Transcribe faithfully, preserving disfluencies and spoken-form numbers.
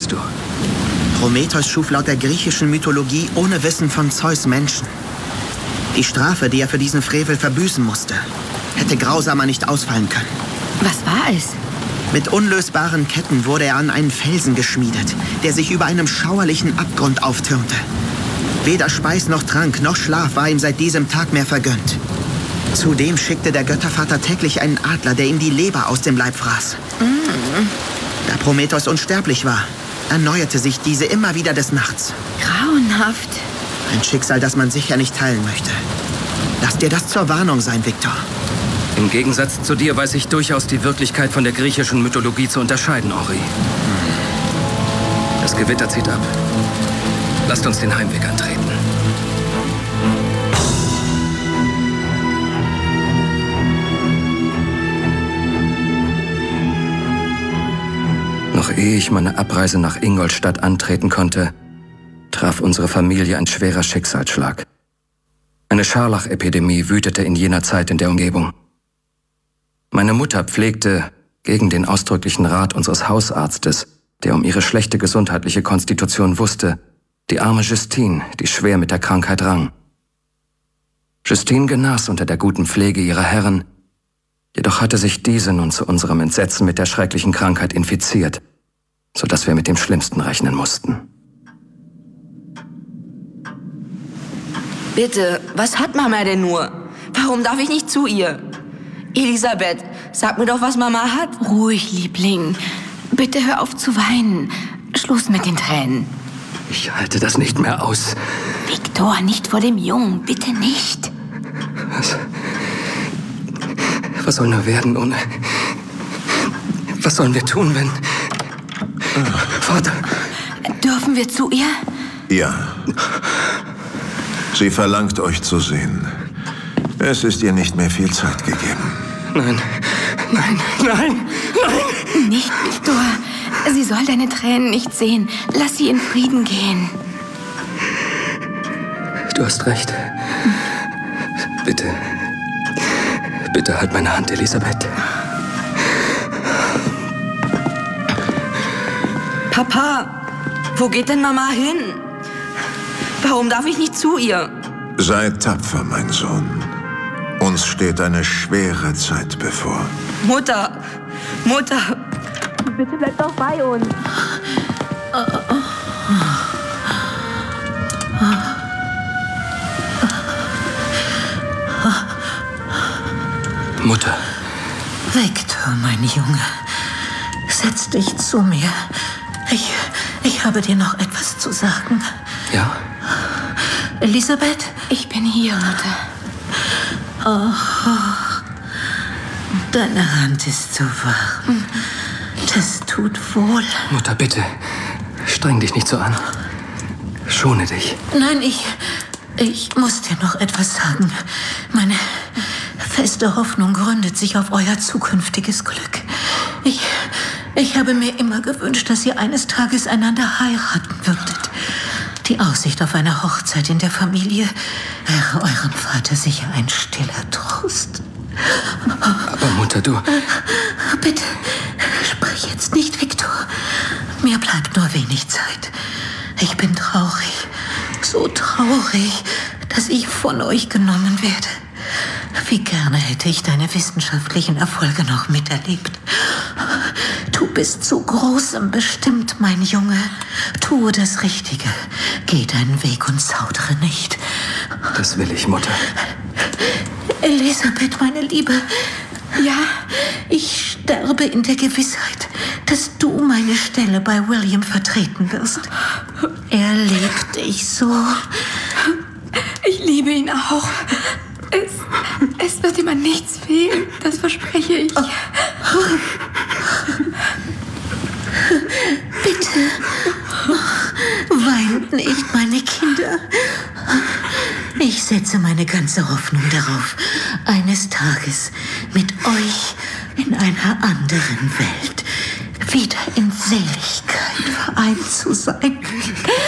meinst du? Prometheus schuf laut der griechischen Mythologie ohne Wissen von Zeus Menschen. Die Strafe, die er für diesen Frevel verbüßen musste, hätte grausamer nicht ausfallen können. Was war es? Mit unlösbaren Ketten wurde er an einen Felsen geschmiedet, der sich über einem schauerlichen Abgrund auftürmte. Weder Speis noch Trank noch Schlaf war ihm seit diesem Tag mehr vergönnt. Zudem schickte der Göttervater täglich einen Adler, der ihm die Leber aus dem Leib fraß. Mm. Da Prometheus unsterblich war, erneuerte sich diese immer wieder des Nachts. Grauenhaft. Ein Schicksal, das man sicher nicht teilen möchte. Lass dir das zur Warnung sein, Viktor. Im Gegensatz zu dir weiß ich durchaus die Wirklichkeit von der griechischen Mythologie zu unterscheiden, Henri. Das Gewitter zieht ab. Lasst uns den Heimweg antreten. Noch ehe ich meine Abreise nach Ingolstadt antreten konnte, traf unsere Familie ein schwerer Schicksalsschlag. Eine Scharlachepidemie wütete in jener Zeit in der Umgebung. Meine Mutter pflegte, gegen den ausdrücklichen Rat unseres Hausarztes, der um ihre schlechte gesundheitliche Konstitution wusste, die arme Justine, die schwer mit der Krankheit rang. Justine genas unter der guten Pflege ihrer Herren, jedoch hatte sich diese nun zu unserem Entsetzen mit der schrecklichen Krankheit infiziert, sodass wir mit dem Schlimmsten rechnen mussten. Bitte, was hat Mama denn nur? Warum darf ich nicht zu ihr? Elisabeth, sag mir doch, was Mama hat. Ruhig, Liebling. Bitte hör auf zu weinen. Schluss mit den Tränen. Ich halte das nicht mehr aus. Viktor, nicht vor dem Jungen. Bitte nicht. Was, was soll nur werden ohne... Was sollen wir tun, wenn... Vater... Dürfen wir zu ihr? Ja. Sie verlangt, euch zu sehen. Es ist ihr nicht mehr viel Zeit gegeben. Nein, nein, nein, nein! Nicht, Viktor. Sie soll deine Tränen nicht sehen. Lass sie in Frieden gehen. Du hast recht. Bitte, bitte halt meine Hand, Elisabeth. Papa, wo geht denn Mama hin? Warum darf ich nicht zu ihr? Sei tapfer, mein Sohn. Uns steht eine schwere Zeit bevor. Mutter, Mutter, bitte bleib doch bei uns. Mutter. Viktor, mein Junge, setz dich zu mir. Ich, ich habe dir noch etwas zu sagen. Ja? Elisabeth? Ich bin hier, Mutter. Oh, deine Hand ist so warm. Das tut wohl. Mutter, bitte, streng dich nicht so an. Schone dich. Nein, ich, ich muss dir noch etwas sagen. Meine feste Hoffnung gründet sich auf euer zukünftiges Glück. Ich, ich habe mir immer gewünscht, dass ihr eines Tages einander heiraten würdet. Die Aussicht auf eine Hochzeit in der Familie wäre eurem Vater sicher ein stiller Trost. Aber Mutter, du... Bitte, sprich jetzt nicht, Viktor. Mir bleibt nur wenig Zeit. Ich bin traurig, so traurig, dass ich von euch genommen werde. Wie gerne hätte ich deine wissenschaftlichen Erfolge noch miterlebt. Du bist zu Großem bestimmt, mein Junge. Tue das Richtige. Geh deinen Weg und zaudere nicht. Das will ich, Mutter. Elisabeth, meine Liebe. Ja, ich sterbe in der Gewissheit, dass du meine Stelle bei William vertreten wirst. Er liebt dich so. Ich liebe ihn auch. Es, es wird ihm an nichts fehlen, das verspreche ich. Oh. Bitte, weint nicht, meine Kinder. Ich setze meine ganze Hoffnung darauf, eines Tages mit euch in einer anderen Welt wieder in Seligkeit vereint zu sein.